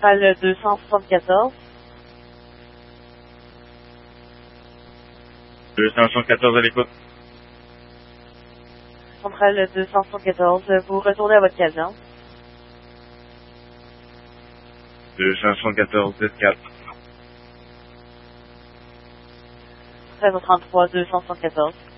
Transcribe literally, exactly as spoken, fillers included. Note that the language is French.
Centrale deux cent soixante-quatorze. deux cent soixante-quatorze à l'écoute. Centrale deux cent soixante-quatorze, vous retournez à votre caserne. deux cent soixante-quatorze, dix quatre. treize heures trente-trois, deux cent soixante-quatorze.